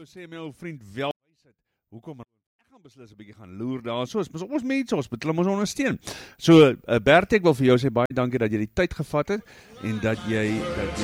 sê my ou vriend wel sit. Hoekom? Ek gaan beslis 'n bietjie gaan loer daar. So, ons mense, ons moet hulle mos ondersteun. So, Bert, ek wil vir jou sê baie dankie dat jy die tyd gevat het en dat jy